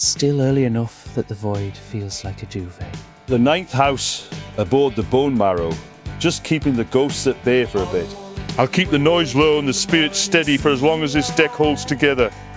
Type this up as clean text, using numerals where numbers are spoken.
Still early enough that the void feels like a duvet. The ninth house aboard the bone marrow, just keeping the ghosts at bay for a bit. I'll keep the noise low and the spirits steady for as long as this deck holds together.